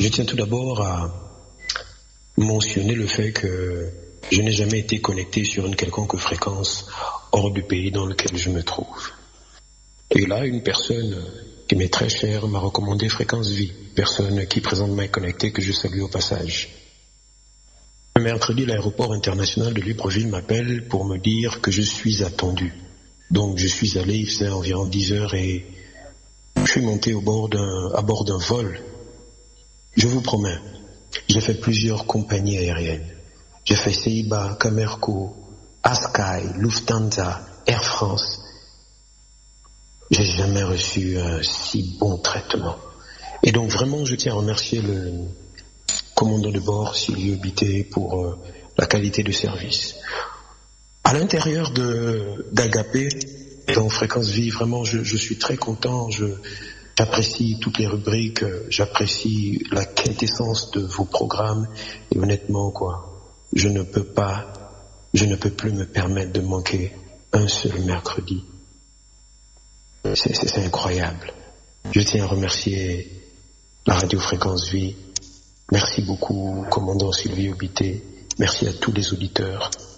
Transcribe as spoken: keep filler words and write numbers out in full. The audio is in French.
Je tiens tout d'abord à mentionner le fait que je n'ai jamais été connecté sur une quelconque fréquence hors du pays dans lequel je me trouve. Et là, une personne qui m'est très chère m'a recommandé Fréquence Vie, personne qui présentement est connectée, que je salue au passage. Le mercredi, l'aéroport international de Libreville m'appelle pour me dire que je suis attendu. Donc je suis allé, il faisait environ dix heures et je suis monté au bord d'un, à bord d'un vol. Je vous promets, j'ai fait plusieurs compagnies aériennes. J'ai fait Ceiba, Camerco, Askai, Lufthansa, Air France. J'ai jamais reçu un si bon traitement. Et donc vraiment, je tiens à remercier le commandant de bord, Silvio Bité, pour euh, la qualité de service. À l'intérieur de d'Agapé, dans Fréquence Vie, vraiment, je, je suis très content. Je, j'apprécie toutes les rubriques, j'apprécie la quintessence de vos programmes. Et honnêtement, quoi, je ne peux pas, je ne peux plus me permettre de manquer un seul mercredi. C'est, c'est, c'est incroyable. Je tiens à remercier la radio Fréquence Vie. Merci beaucoup, commandant Sylvie Obité. Merci à tous les auditeurs.